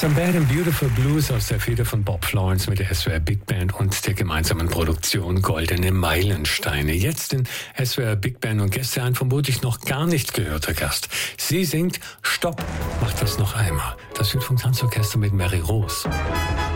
Some Bad and Beautiful Blues aus der Feder von Bob Florence mit der SWR Big Band und der gemeinsamen Produktion Goldene Meilensteine. Jetzt in SWR Big Band und Gäste ein vermutlich noch gar nicht gehörter Gast. Sie singt Stopp, macht das noch einmal. Das Südfunk Tanzorchester mit Mary Rose.